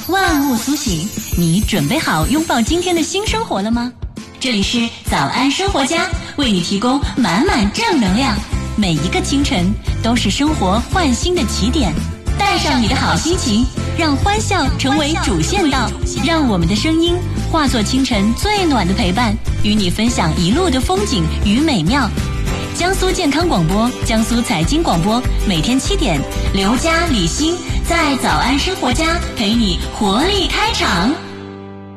万物苏醒，你准备好拥抱今天的新生活了吗？这里是早安生活家，为你提供满满正能量。每一个清晨都是生活焕新的起点，带上你的好心情，让欢笑成为主线道，让我们的声音化作清晨最暖的陪伴，与你分享一路的风景与美妙。江苏健康广播，江苏财经广播，每天7点，刘佳、李欣在早安生活家陪你活力开场。